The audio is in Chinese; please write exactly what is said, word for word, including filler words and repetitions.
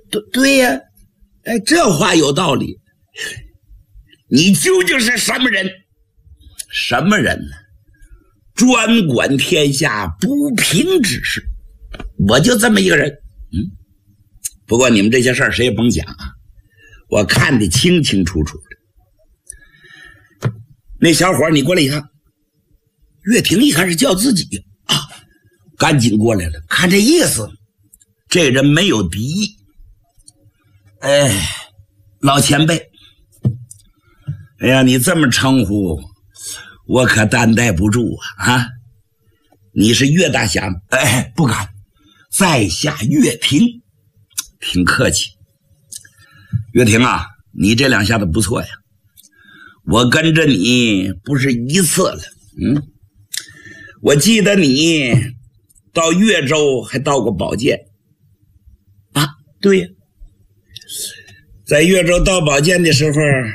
对对呀，哎，这话有道理。你究竟是什么人？什么人呢？专管天下不平之事，我就这么一个人。嗯，不过你们这些事儿谁也甭讲啊，我看得清清楚楚的。那小伙你过来一看，岳霆一看是叫自己啊，赶紧过来了，看这意思，这人没有敌意。哎，老前辈，哎呀，你这么称呼我可担待不住啊！啊，你是岳大侠？哎，不敢，在下岳霆，挺客气。岳霆啊，你这两下子不错呀，我跟着你不是一次了。嗯，我记得你到岳州还到过宝剑啊？对呀，在岳州到宝剑的时候，